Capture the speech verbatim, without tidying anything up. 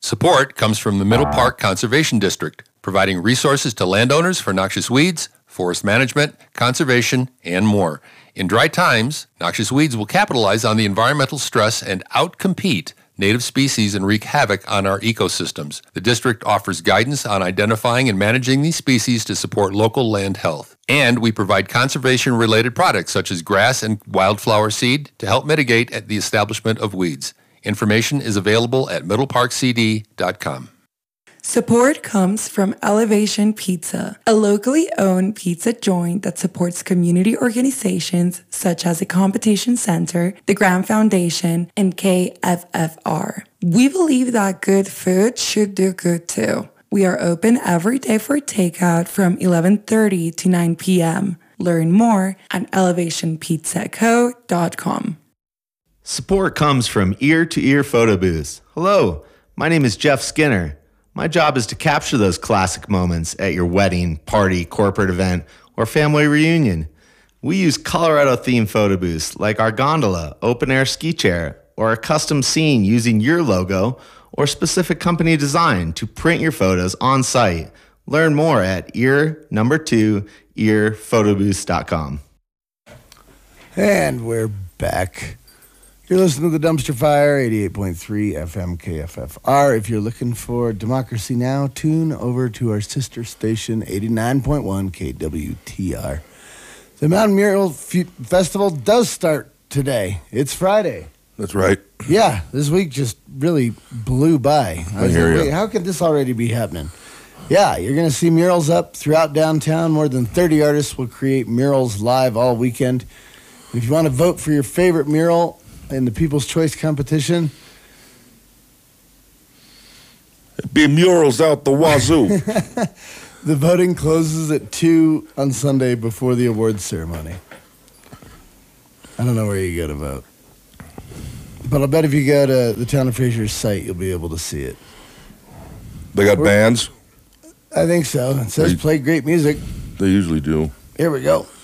Support comes from the Middle Park Conservation District, providing resources to landowners for noxious weeds, forest management, conservation, and more. In dry times, noxious weeds will capitalize on the environmental stress and outcompete native species and wreak havoc on our ecosystems. The district offers guidance on identifying and managing these species to support local land health. And we provide conservation-related products such as grass and wildflower seed to help mitigate the establishment of weeds. Information is available at middle park c d dot com. Support comes from Elevation Pizza, a locally owned pizza joint that supports community organizations such as the Competition Center, the Graham Foundation, and K F F R. We believe that good food should do good too. We are open every day for takeout from eleven thirty to nine p.m. Learn more at elevation pizza co dot com. Support comes from Ear to Ear Photo Booths. Hello, my name is Jeff Skinner. My job is to capture those classic moments at your wedding, party, corporate event, or family reunion. We use Colorado-themed photo booths like our gondola, open-air ski chair, or a custom scene using your logo or specific company design to print your photos on site. Learn more at ear number two ear photo booths dot com. And we're back. You're listening to The Dumpster Fire, eighty-eight point three F M K F F R. If you're looking for Democracy Now!, tune over to our sister station, eighty-nine point one K W T R. The Mountain Mural F- Festival does start today. It's Friday. That's right. Yeah, this week just really blew by. I, I hear like, you. Wait, how could this already be happening? Yeah, you're going to see murals up throughout downtown. More than thirty artists will create murals live all weekend. If you want to vote for your favorite mural in the People's Choice competition, It'd be murals out the wazoo. the voting closes at two on Sunday before the awards ceremony. I don't know where you go to vote, but I'll bet if you go to the Town of Frazier's site, you'll be able to see it. They got We're- bands? I think so. It says They- play great music. They usually do. Here we go.